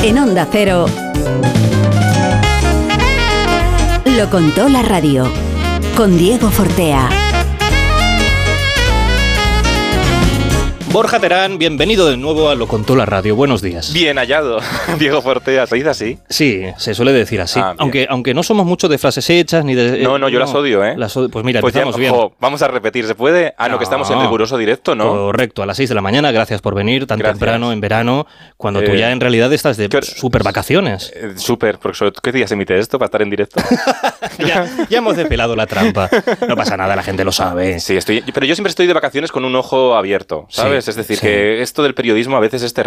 En Onda Cero, lo contó la radio, con Diego Fortea. Borja Terán, bienvenido de nuevo a Lo Contó la Radio. Buenos días. Bien hallado, Diego Fortea. ¿Se dice así? Sí, se suele decir así. Aunque no somos mucho de frases hechas ni de... No, yo las odio, ¿eh? Pues mira, pues empezamos bien. Vamos a repetir, ¿se puede? Que estamos en riguroso directo, ¿no? Correcto, a las 6 de la mañana. Gracias por venir tan temprano en verano, cuando tú ya en realidad estás de súper vacaciones. Súper, porque sobre todo, ¿qué día se emite esto para estar en directo? ya hemos despelado la trampa. No pasa nada, la gente lo sabe. Sí, pero yo siempre estoy de vacaciones con un ojo abierto, ¿sabes? Sí, es decir, que esto del periodismo a veces es